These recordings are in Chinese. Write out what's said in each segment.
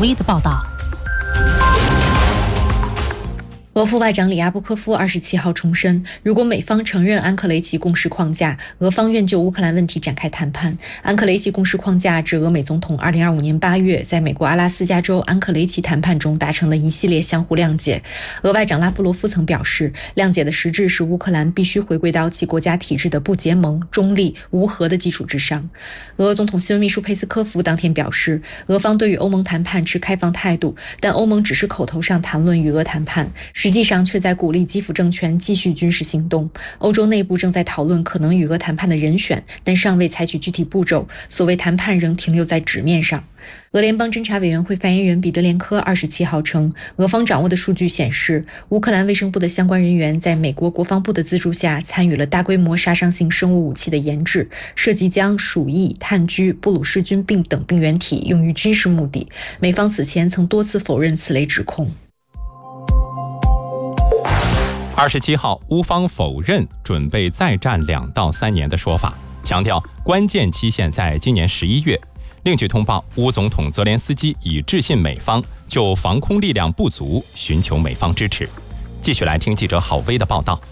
威的报道。 俄副外长里亚布科夫27号重申，如果美方承认安克雷奇共识框架，俄方愿就乌克兰问题展开谈判。安克雷奇共识框架指俄美总统2025年8月在美国阿拉斯加州安克雷奇谈判中达成的一系列相互谅解。俄外长拉夫罗夫曾表示，谅解的实质是乌克兰必须回归到其国家体制的不结盟、中立、无核的基础之上。俄总统新闻秘书佩斯科夫当天表示，俄方对与欧盟谈判持开放态度，但欧盟只是口头上谈论与俄谈判，实际上却在鼓励基辅政权继续军事行动。欧洲内部正在讨论可能与俄谈判的人选，但尚未采取具体步骤，所谓谈判仍停留在纸面上。俄联邦侦查委员会发言人彼得连科27号称，俄方掌握的数据显示，乌克兰卫生部的相关人员在美国国防部的资助下参与了大规模杀伤性生物武器的研制，涉及将鼠疫、炭疽、布鲁氏菌病等病原体用于军事目的。美方此前曾多次否认此类指控。 27号，乌方否认准备再战2到3年的说法，强调关键期限在今年11月。另据通报，乌总统泽连斯基已致信美方，就防空力量不足寻求美方支持。继续来听记者郝威的报道。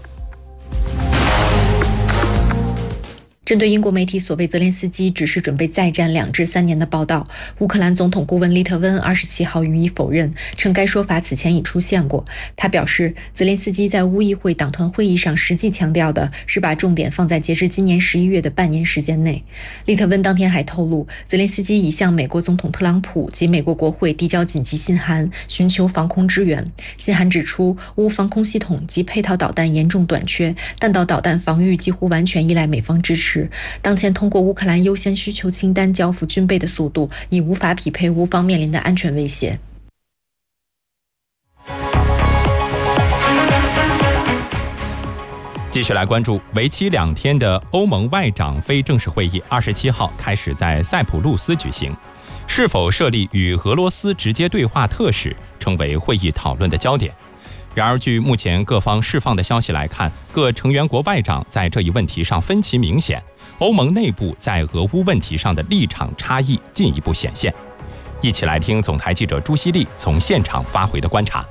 针对英国媒体所谓泽连斯基只是准备再战2至3年的报道，乌克兰总统顾问利特温27号予以否认，称该说法此前已出现过。他表示，泽连斯基在乌议会党团会议上实际强调的是把重点放在截至今年11月的半年时间内。利特温当天还透露，泽连斯基已向美国总统特朗普及美国国会递交紧急信函，寻求防空支援。信函指出，乌防空系统及配套导弹严重短缺，弹道导弹防御几乎完全依赖美方支持。当前通过乌克兰优先需求清单交付军备的速度已无法匹配乌方面临的安全威胁。 继续来关注为期2天的欧盟外长非正式会议，27号开始在塞浦路斯举行。是否设立与俄罗斯直接对话特使，成为会议讨论的焦点。然而，据目前各方释放的消息来看，各成员国外长在这一问题上分歧明显，欧盟内部在俄乌问题上的立场差异进一步显现。一起来听总台记者朱希丽从现场发回的观察。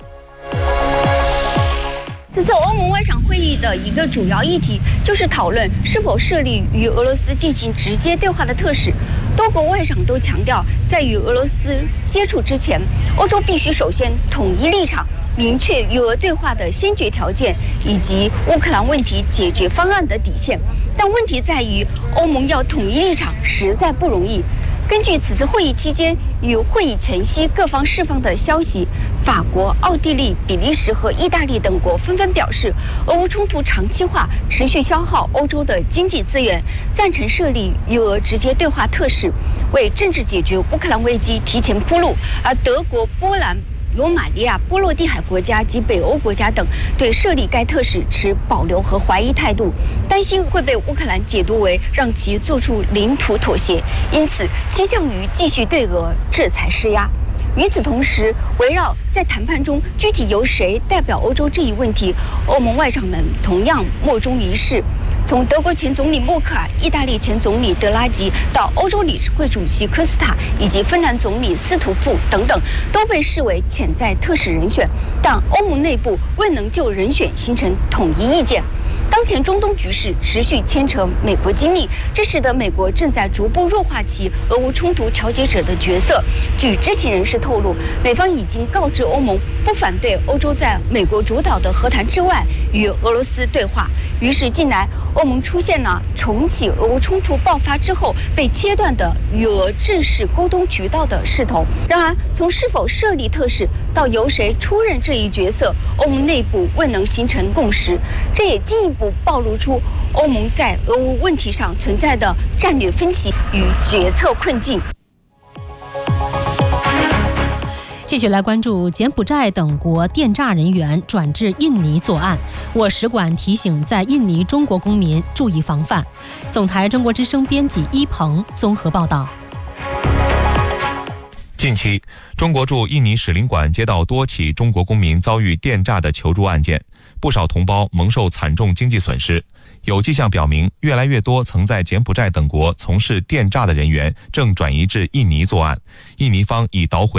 此次欧盟外长会议的一个主要议题就是讨论是否设立与俄罗斯进行直接对话的特使。多国外长都强调，在与俄罗斯接触之前，欧洲必须首先统一立场，明确与俄对话的先决条件以及乌克兰问题解决方案的底线。但问题在于，欧盟要统一立场实在不容易。根据此次会议期间与会议前夕各方释放的消息，法国、奥地利、比利时和意大利等国纷纷表示，俄乌冲突长期化，持续消耗欧洲的经济资源，赞成设立与俄直接对话特使，为政治解决乌克兰危机提前铺路。而德国、波兰、罗马尼亚、波罗的海国家及北欧国家等对设立该特使持保留和怀疑态度，担心会被乌克兰解读为让其做出领土妥协，因此倾向于继续对俄制裁施压。与此同时，围绕在谈判中具体由谁代表欧洲这一问题，欧盟外长们同样莫衷一是。从德国前总理默克尔、意大利前总理德拉吉到欧洲理事会主席科斯塔以及芬兰总理斯图普等等，都被视为潜在特使人选，但欧盟内部未能就人选形成统一意见。当前中东局势持续牵扯美国精力，这使得美国正在逐步弱化其俄乌冲突调解者的角色。据知情人士透露，美方已经告知欧盟不反对欧洲在美国主导的和谈之外与俄罗斯对话。于是近来欧盟出现了重启俄乌冲突爆发之后被切断的与俄正式沟通渠道的势头。然而，从是否设立特使到由谁出任这一角色，欧盟内部未能形成共识，这也进一步暴露出欧盟在俄乌问题上存在的战略分歧与决策困境。 继续来关注柬埔寨等国电诈人员转至印尼作案，我使馆提醒在印尼中国公民注意防范。总台中国之声编辑一鹏综合报道。 近期，中国驻印尼使领馆接到多起中国公民遭遇电诈的求助案件，不少同胞蒙受惨重经济损失。有迹象表明，越来越多曾在柬埔寨等国从事电诈的人员正转移至印尼作案，印尼方已捣毁